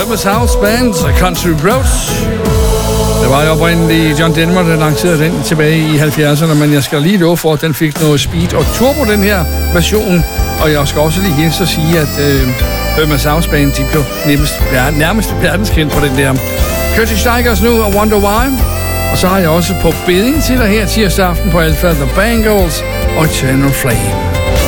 Hermes House Band, Country Roads. Det var jo oprindeligt John Denver, der lancerede den tilbage i 70'erne, men jeg skal lige love for, at den fik noget speed og turbo, den her version. Og jeg skal også lige hilse at sige, at Hermes House Band, de blev nærmest verdenskendt på den der. Curtis Stigers nu, I Wonder Why. Og så har jeg også på beding til dig her tirsdag aften på Alpha The Bangles og Eternal Flame.